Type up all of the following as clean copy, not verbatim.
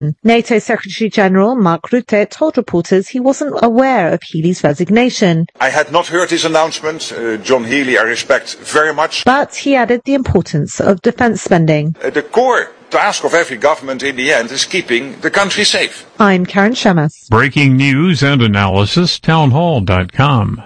NATO Secretary-General Mark Rutte told reporters he wasn't aware of Healy's resignation. I had not heard his announcement. John Healy I respect very much. But he added the importance of defence spending. The core task of every government in the end is keeping the country safe. I'm Karen Shemas. Breaking news and analysis, townhall.com.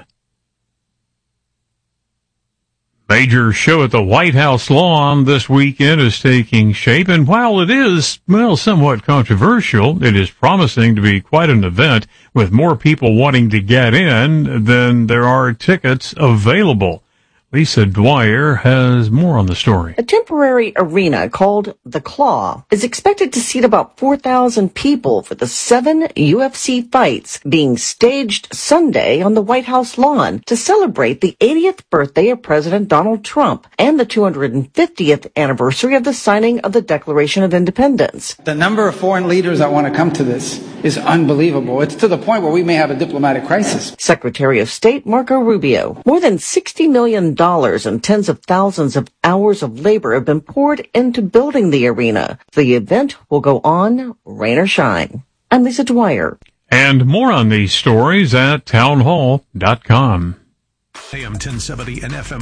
Major show at the White House lawn this weekend is taking shape, and while it is, somewhat controversial, it is promising to be quite an event with more people wanting to get in than there are tickets available. Lisa Dwyer has more on the story. A temporary arena called The Claw is expected to seat about 4,000 people for the 7 UFC fights being staged Sunday on the White House lawn to celebrate the 80th birthday of President Donald Trump and the 250th anniversary of the signing of the Declaration of Independence. The number of foreign leaders that want to come to this is unbelievable. It's to the point where we may have a diplomatic crisis. Secretary of State Marco Rubio, more than $60 million and tens of thousands of hours of labor have been poured into building the arena. The event will go on, rain or shine. I'm Lisa Dwyer. And more on these stories at townhall.com. AM 1070 and FM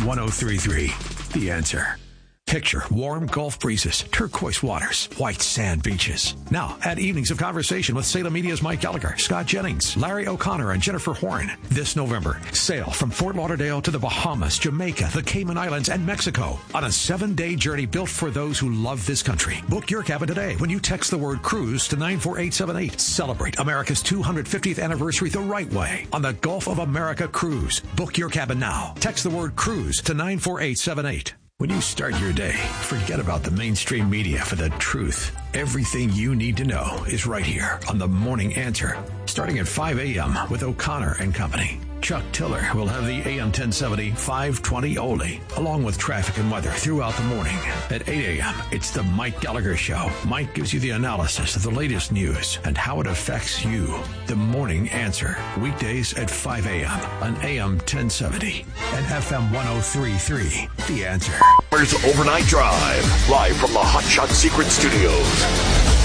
103.3. The Answer. Picture warm Gulf breezes, turquoise waters, white sand beaches. Now, add evenings of conversation with Salem Media's Mike Gallagher, Scott Jennings, Larry O'Connor, and Jennifer Horn. This November, sail from Fort Lauderdale to the Bahamas, Jamaica, the Cayman Islands, and Mexico on a 7-day journey built for those who love this country. Book your cabin today when you text the word cruise to 94878. Celebrate America's 250th anniversary the right way on the Gulf of America Cruise. Book your cabin now. Text the word cruise to 94878. When you start your day, forget about the mainstream media for the truth. Everything you need to know is right here on The Morning Answer, starting at 5 a.m. with O'Connor and Company. Chuck Tiller will have the AM 1070 520 oldie, along with traffic and weather throughout the morning. At 8 a.m., it's the Mike Gallagher Show. Mike gives you the analysis of the latest news and how it affects you. The Morning Answer, weekdays at 5 a.m. on AM 1070 and FM 103.3. The Answer. Overnight Drive, live from the Hot Shot Secret Studios.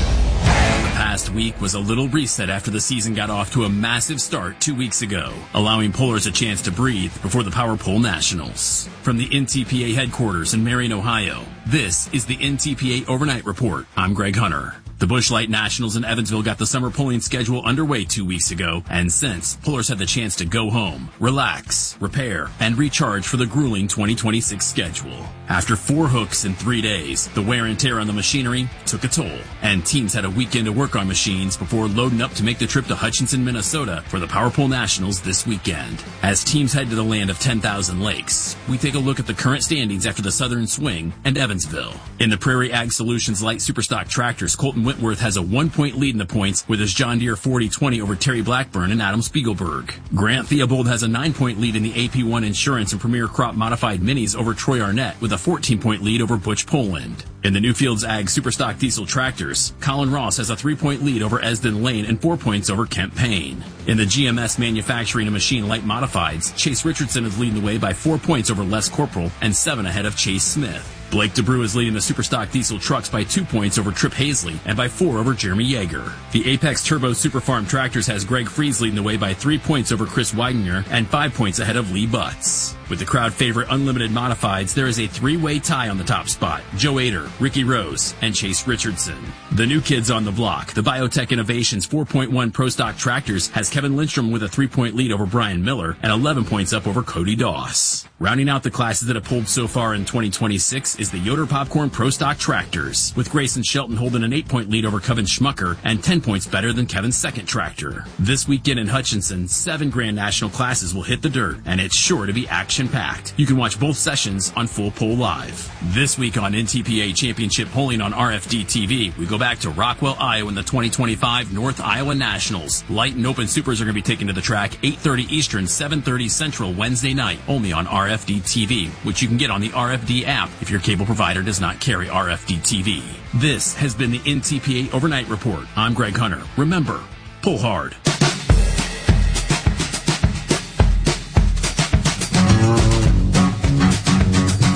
The past week was a little reset after the season got off to a massive start 2 weeks ago, allowing pullers a chance to breathe before the Power Pole Nationals. From the NTPA headquarters in Marion, Ohio, this is the NTPA Overnight Report. I'm Greg Hunter. The Busch Light Nationals in Evansville got the summer pulling schedule underway 2 weeks ago, and since, pullers had the chance to go home, relax, repair, and recharge for the grueling 2026 schedule. After 4 hooks in 3 days, the wear and tear on the machinery took a toll, and teams had a weekend to work on machines before loading up to make the trip to Hutchinson, Minnesota for the Power Pole Nationals this weekend. As teams head to the land of 10,000 lakes, we take a look at the current standings after the Southern Swing and Evansville. In the Prairie Ag Solutions Light Superstock Tractors, Colton Whitworth has a 1-point lead in the points with his John Deere 4020 over Terry Blackburn and Adam Spiegelberg. Grant Theobald has a 9-point lead in the AP1 Insurance and Premier Crop Modified Minis over Troy Arnett with a 14-point lead over Butch Poland. In the Newfields Ag Superstock Diesel Tractors, Colin Ross has a 3-point lead over Esden Lane and 4 points over Kemp Payne. In the GMS Manufacturing and Machine Light Modifieds, Chase Richardson is leading the way by 4 points over Les Corporal and 7 ahead of Chase Smith. Blake DeBrew is leading the Superstock Diesel Trucks by 2 points over Trip Hazley and by 4 over Jeremy Yeager. The Apex Turbo Superfarm Tractors has Greg Fries leading the way by 3 points over Chris Weidinger and 5 points ahead of Lee Butts. With the crowd favorite Unlimited Modifieds, there is a 3-way tie on the top spot: Joe Ader, Ricky Rose, and Chase Richardson. The new kids on the block, the Biotech Innovations 4.1 Pro Stock Tractors, has Kevin Lindstrom with a 3-point lead over Brian Miller and 11 points up over Cody Doss. Rounding out the classes that have pulled so far in 2026 is the Yoder Popcorn Pro Stock Tractors, with Grayson Shelton holding an 8-point lead over Kevin Schmucker and 10 points better than Kevin's second tractor. This weekend in Hutchinson, 7 Grand National classes will hit the dirt, and it's sure to be action-packed. You can watch both sessions on Full Pull Live. This week on NTPA Championship Polling on RFD TV, we go back to Rockwell, Iowa in the 2025 North Iowa Nationals. Light and Open Supers are going to be taken to the track 8:30 Eastern, 7:30 Central Wednesday night, only on RFD TV, which you can get on the RFD app if your cable provider does not carry RFD TV. This has been the NTPA Overnight Report. I'm Greg Hunter. Remember, pull hard.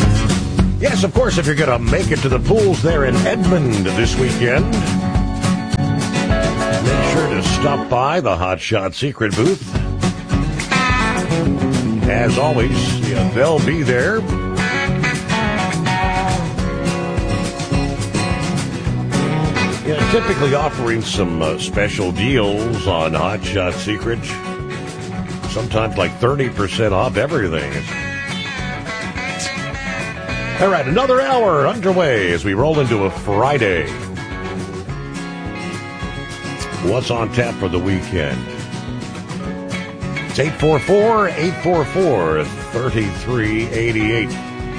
Yes, of course, if you're going to make it to the pools there in Edmond this weekend, stop by the Hot Shot Secret booth. As always, they'll be there. Typically offering some special deals on Hot Shot Secret. Sometimes like 30% off everything. All right, another hour underway as we roll into a Friday. What's on tap for the weekend? It's 844-844-3388.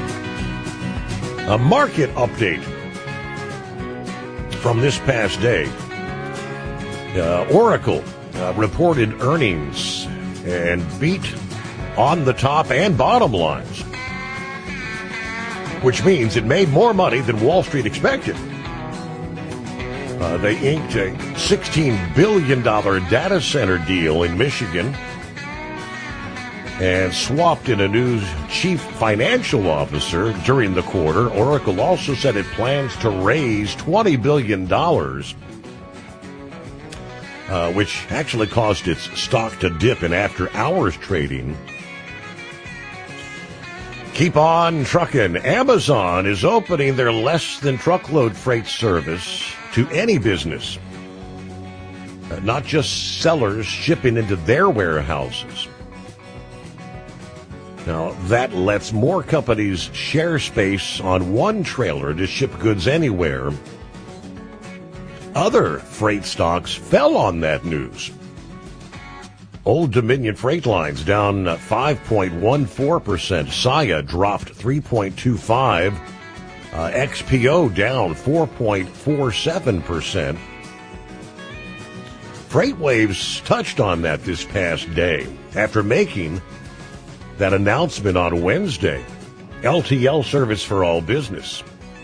A market update from this past day. Oracle reported earnings and beat on the top and bottom lines, which means it made more money than Wall Street expected. They inked a $16 billion data center deal in Michigan and swapped in a new chief financial officer during the quarter. Oracle also said it plans to raise $20 billion, which actually caused its stock to dip in after-hours trading. Keep on trucking. Amazon is opening their less-than-truckload freight service to any business, not just sellers shipping into their warehouses. Now, that lets more companies share space on one trailer to ship goods anywhere. Other freight stocks fell on that news. Old Dominion Freight Lines down 5.14%. Saia dropped 3.25%. XPO down 4.47%. FreightWaves touched on that this past day after making that announcement on Wednesday. LTL service for all business.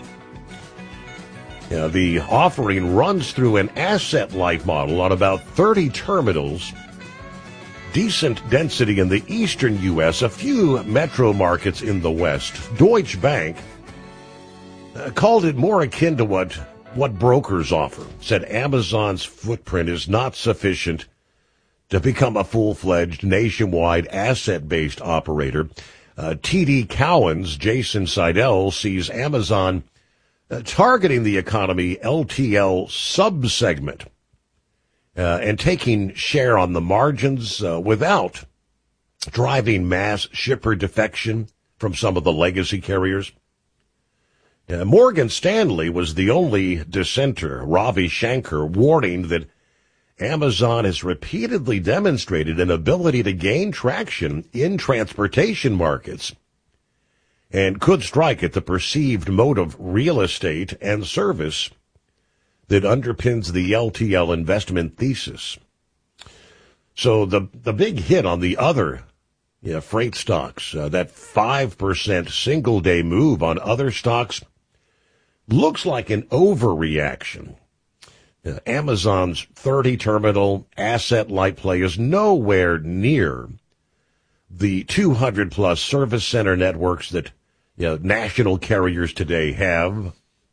The offering runs through an asset-light model on about 30 terminals. Decent density in the eastern U.S., a few metro markets in the west. Deutsche Bank called it more akin to what brokers offer. Said Amazon's footprint is not sufficient to become a full-fledged nationwide asset-based operator. TD Cowen's Jason Seidel sees Amazon targeting the economy LTL subsegment and taking share on the margins without driving mass shipper defection from some of the legacy carriers. Morgan Stanley was the only dissenter. Ravi Shankar warning that Amazon has repeatedly demonstrated an ability to gain traction in transportation markets and could strike at the perceived moat of real estate and service that underpins the LTL investment thesis. So the big hit on the other freight stocks, that 5% single-day move on other stocks, looks like an overreaction. Amazon's 30-terminal asset-light play is nowhere near the 200-plus service center networks that national carriers today have.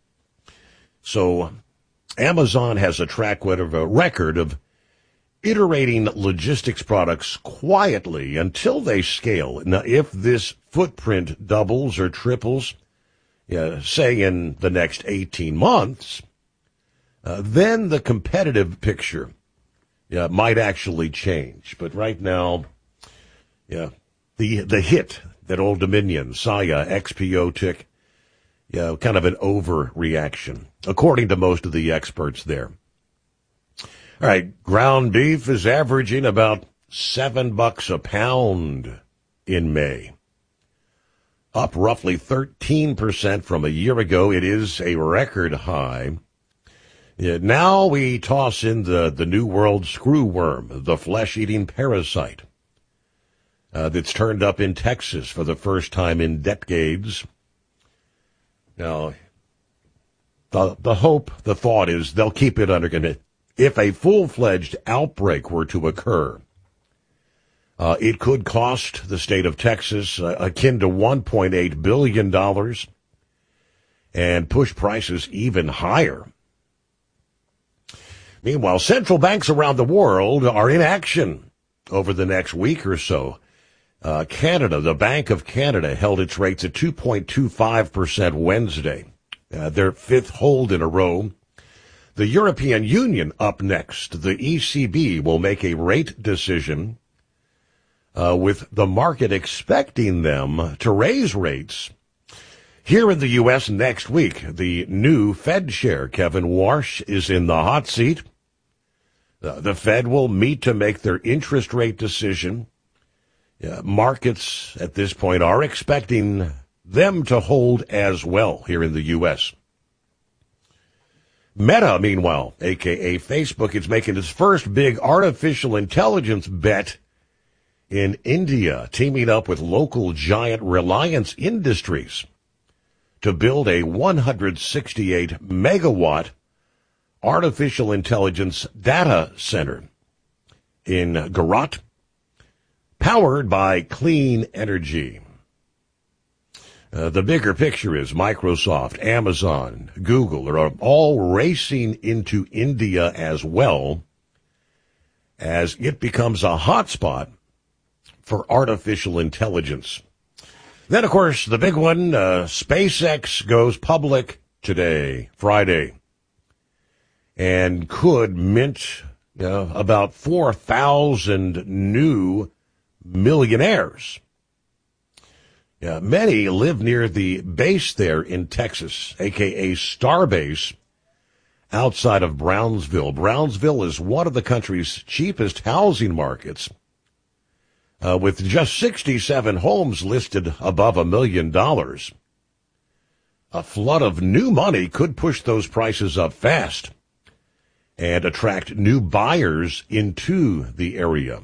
So Amazon has a track record of iterating logistics products quietly until they scale. Now, if this footprint doubles or triples, say in the next 18 months, then the competitive picture might actually change. But right now, the hit that Old Dominion, Saia, XPO took, kind of an overreaction, according to most of the experts there. All right, ground beef is averaging about $7 a pound in May, up roughly 13% from a year ago. It is a record high. Now we toss in the New World screwworm, the flesh-eating parasite that's turned up in Texas for the first time in decades. Now, the hope, the thought is they'll keep it under control. If a full-fledged outbreak were to occur, it could cost the state of Texas akin to $1.8 billion and push prices even higher. Meanwhile, central banks around the world are in action over the next week or so. Canada, the Bank of Canada, held its rates at 2.25% Wednesday, their fifth hold in a row. The European Union up next. The ECB will make a rate decision, with the market expecting them to raise rates. Here in the U.S. next week, the new Fed chair, Kevin Warsh, is in the hot seat. The Fed will meet to make their interest rate decision. Markets at this point are expecting them to hold as well here in the U.S. Meta, meanwhile, a.k.a. Facebook, is making its first big artificial intelligence bet in India, teaming up with local giant Reliance Industries to build a 168-megawatt artificial intelligence data center in Gujarat, powered by clean energy. The bigger picture is Microsoft, Amazon, Google are all racing into India as well, as it becomes a hotspot for artificial intelligence. Then, of course, the big one, SpaceX goes public today, Friday, and could mint about 4,000 new millionaires. Many live near the base there in Texas, a.k.a. Starbase, outside of Brownsville. Brownsville is one of the country's cheapest housing markets, with just 67 homes listed above $1 million. A flood of new money could push those prices up fast and attract new buyers into the area.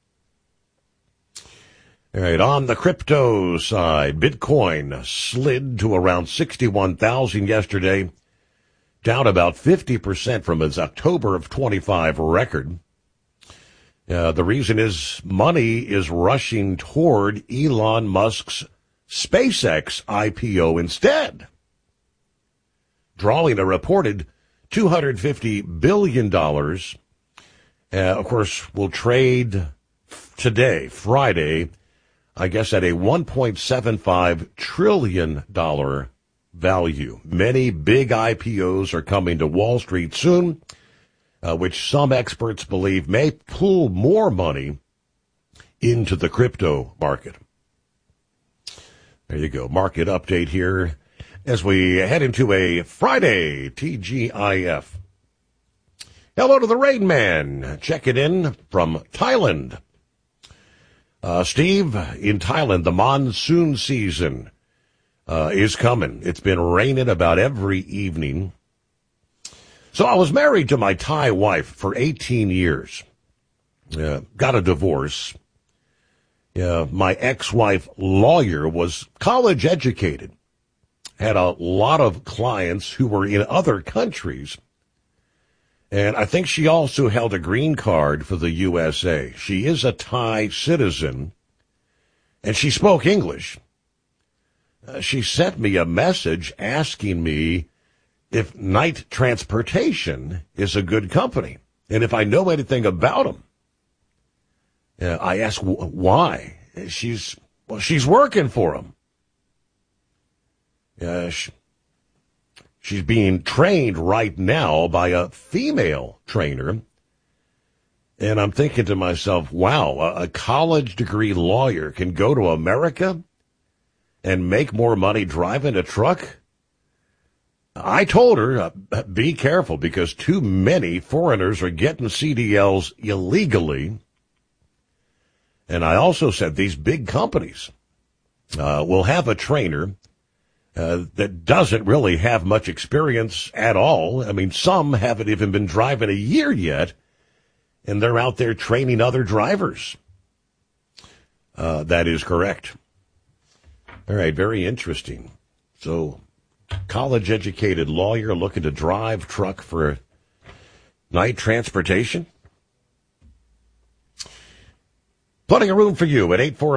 All right, on the crypto side, Bitcoin slid to around 61,000 yesterday, down about 50% from its October of 25 record. The reason is money is rushing toward Elon Musk's SpaceX IPO instead, drawing a reported $250 billion. Of course, will trade today, Friday, I guess at a $1.75 trillion value. Many big IPOs are coming to Wall Street soon, which some experts believe may pull more money into the crypto market. There you go. Market update here as we head into a Friday TGIF. Hello to the Rain Man. Checking in from Thailand. Steve, in Thailand, the monsoon season is coming. It's been raining about every evening. So I was married to my Thai wife for 18 years. Got a divorce. My ex-wife, lawyer, was college educated. Had a lot of clients who were in other countries. And I think she also held a green card for the USA. She is a Thai citizen, and she spoke English. She sent me a message asking me if Knight Transportation is a good company, and if I know anything about them. I asked why. She's working for them. She's being trained right now by a female trainer. And I'm thinking to myself, wow, a college degree lawyer can go to America and make more money driving a truck? I told her, be careful, because too many foreigners are getting CDLs illegally. And I also said these big companies will have a trainer that doesn't really have much experience at all. I mean, some haven't even been driving a year yet, and they're out there training other drivers. That is correct. All right, very interesting. So, college-educated lawyer looking to drive truck for Knight Transportation. Plenty of room for you at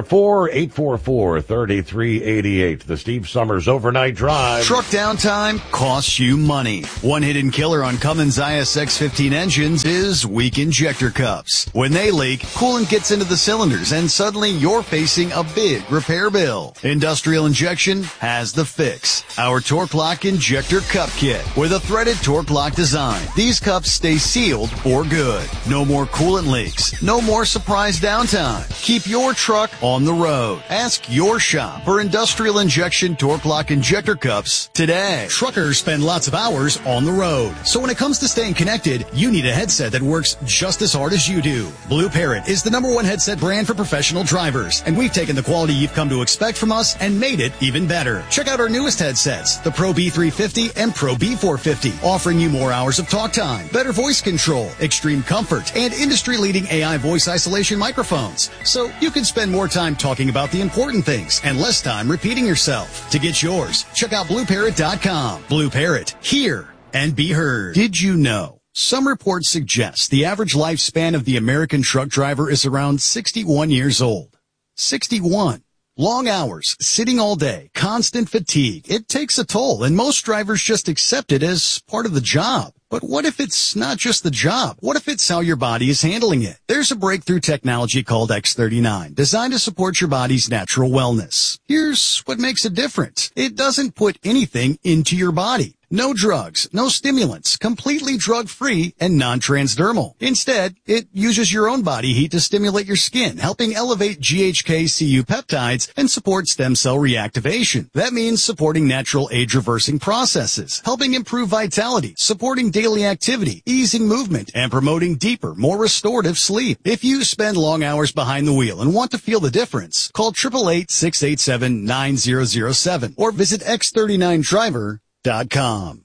844-844-3388. The Steve Summers Overnight Drive. Truck downtime costs you money. One hidden killer on Cummins ISX-15 engines is weak injector cups. When they leak, coolant gets into the cylinders and suddenly you're facing a big repair bill. Industrial Injection has the fix. Our Torque Lock Injector Cup Kit with a threaded Torque Lock design. These cups stay sealed for good. No more coolant leaks. No more surprise downtime. Keep your truck on the road. Ask your shop for Industrial Injection Torque Lock Injector Cups today. Truckers spend lots of hours on the road. So when it comes to staying connected, you need a headset that works just as hard as you do. Blue Parrot is the #1 headset brand for professional drivers, and we've taken the quality you've come to expect from us and made it even better. Check out our newest headsets, the Pro B350 and Pro B450, offering you more hours of talk time, better voice control, extreme comfort, and industry-leading AI voice isolation microphones. So you can spend more time talking about the important things and less time repeating yourself. To get yours, check out BlueParrot.com. Blue Parrot, hear and be heard. Did you know? Some reports suggest the average lifespan of the American truck driver is around 61 years old. 61. Long hours, sitting all day, constant fatigue. It takes a toll, and most drivers just accept it as part of the job. But what if it's not just the job? What if it's how your body is handling it? There's a breakthrough technology called X39, designed to support your body's natural wellness. Here's what makes it different. It doesn't put anything into your body. No drugs, no stimulants, completely drug-free and non-transdermal. Instead, it uses your own body heat to stimulate your skin, helping elevate GHK-Cu peptides and support stem cell reactivation. That means supporting natural age-reversing processes, helping improve vitality, supporting daily activity, easing movement, and promoting deeper, more restorative sleep. If you spend long hours behind the wheel and want to feel the difference, call 888-687-9007 or visit X39Driver.com.